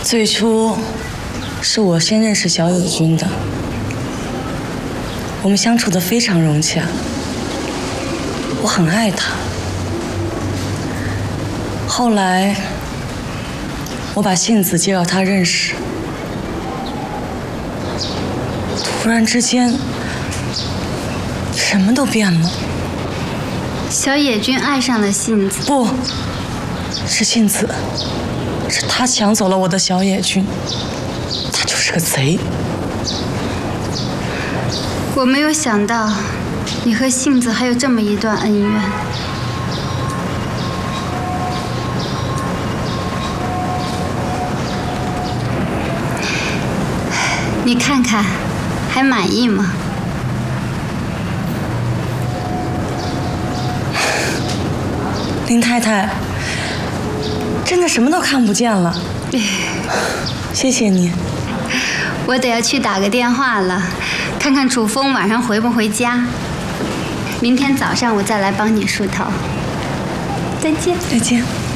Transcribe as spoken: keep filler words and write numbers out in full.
最初是我先认识小友君的，我们相处得非常融洽，我很爱他。后来我把杏子介绍他认识，突然之间什么都变了。 小野君爱上了杏子？ 不，是杏子，是他抢走了我的小野君，他就是个贼。 我没有想到，你和杏子还有这么一段恩怨。你看看，还满意吗？ 林太太，真的什么都看不见了。谢谢你。 我得要去打个电话了，看看楚风晚上回不回家。明天早上我再来帮你梳头。再见。 再见。